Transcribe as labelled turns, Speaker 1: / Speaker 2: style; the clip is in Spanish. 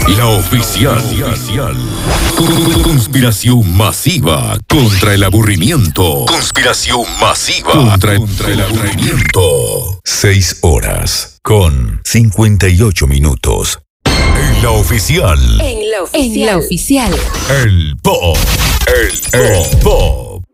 Speaker 1: La oficial. Conspiración masiva contra el aburrimiento. Conspiración masiva contra el aburrimiento. 6 horas con 58 minutos. En la oficial.
Speaker 2: En la oficial.
Speaker 1: El Po. El Po.